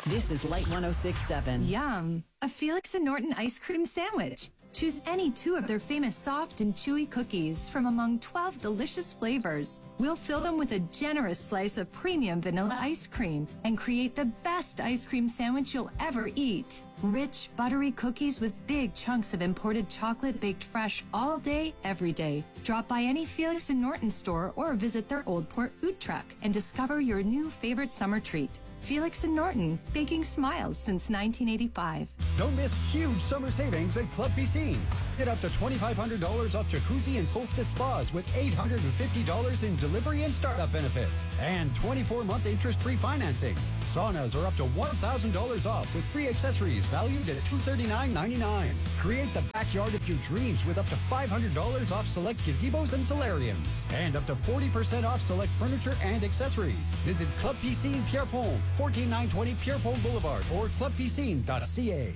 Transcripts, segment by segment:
This is Light 106.7. Yum! A Felix and Norton ice cream sandwich. Choose any two of their famous soft and chewy cookies from among 12 delicious flavors. We'll fill them with a generous slice of premium vanilla ice cream and create the best ice cream sandwich you'll ever eat. Rich, buttery cookies with big chunks of imported chocolate baked fresh all day, every day. Drop by any Felix and Norton store or visit their Old Port food truck and discover your new favorite summer treat. Felix and Norton, baking smiles since 1985. Don't miss huge summer savings at Club Piscine. Get up to $2,500 off jacuzzi and solstice spas with $850 in delivery and startup benefits. And 24-month interest-free financing. Saunas are up to $1,000 off with free accessories valued at $239.99. Create the backyard of your dreams with up to $500 off select gazebos and solariums. And up to 40% off select furniture and accessories. Visit Club Piscine Pierrefonds, 14920 Pierrefonds Boulevard or clubpiscine.ca.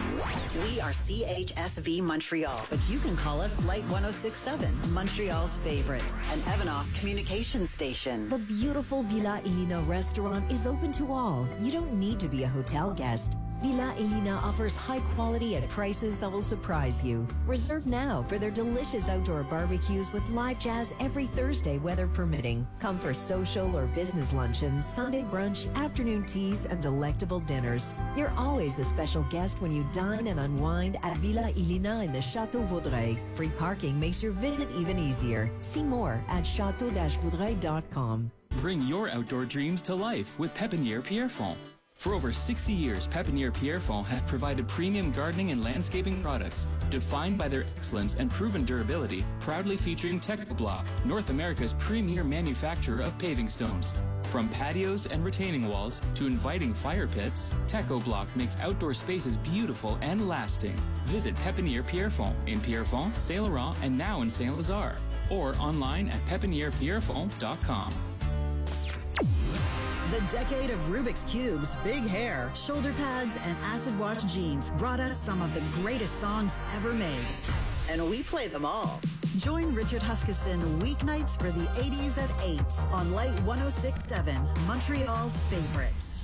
We are CHSV Montreal, but you can call us Light 106.7, Montreal's favorites, an Evanoff communications station. The beautiful Villa Elina restaurant is open to all. You don't need to be a hotel guest. Villa Elina offers high quality at prices that will surprise you. Reserve now for their delicious outdoor barbecues with live jazz every Thursday, weather permitting. Come for social or business luncheons, Sunday brunch, afternoon teas, and delectable dinners. You're always a special guest when you dine and unwind at Villa Elina in the Chateau Vaudreuil. Free parking makes your visit even easier. See more at chateau-vaudreuil.com. Bring your outdoor dreams to life with Pépinière Pierrefonds. For over 60 years, Pépinière Pierrefonds has provided premium gardening and landscaping products, defined by their excellence and proven durability, proudly featuring Techoblock, North America's premier manufacturer of paving stones. From patios and retaining walls to inviting fire pits, Techoblock makes outdoor spaces beautiful and lasting. Visit Pépinière Pierrefonds in Pierrefonds, Saint Laurent, and now in Saint Lazare, or online at pepinierpierrefonds.com. The decade of Rubik's Cubes, big hair, shoulder pads, and acid wash jeans brought us some of the greatest songs ever made. And we play them all. Join Richard Huskisson weeknights for the 80s at 8 on Light 106.7, Montreal's favorites.